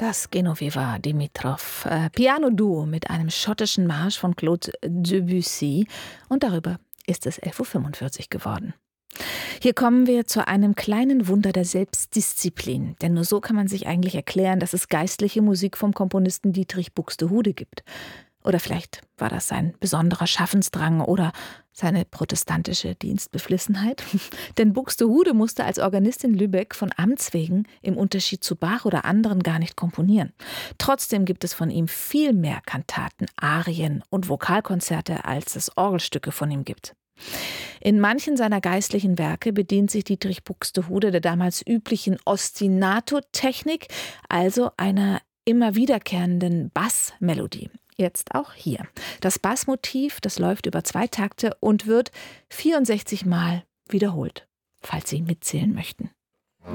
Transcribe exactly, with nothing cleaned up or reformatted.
Das Genoveva Dimitrov äh, Piano-Duo mit einem schottischen Marsch von Claude Debussy. Und darüber ist es elf Uhr fünfundvierzig geworden. Hier kommen wir zu einem kleinen Wunder der Selbstdisziplin. Denn nur so kann man sich eigentlich erklären, dass es geistliche Musik vom Komponisten Dietrich Buxtehude gibt. Oder vielleicht war das sein besonderer Schaffensdrang oder seine protestantische Dienstbeflissenheit. Denn Buxtehude musste als Organist in Lübeck von Amts wegen im Unterschied zu Bach oder anderen gar nicht komponieren. Trotzdem gibt es von ihm viel mehr Kantaten, Arien und Vokalkonzerte, als es Orgelstücke von ihm gibt. In manchen seiner geistlichen Werke bedient sich Dietrich Buxtehude der damals üblichen Ostinato-Technik, also einer immer wiederkehrenden Bassmelodie. Jetzt auch hier. Das Bassmotiv, das läuft über zwei Takte und wird vierundsechzig Mal wiederholt, falls Sie mitzählen möchten.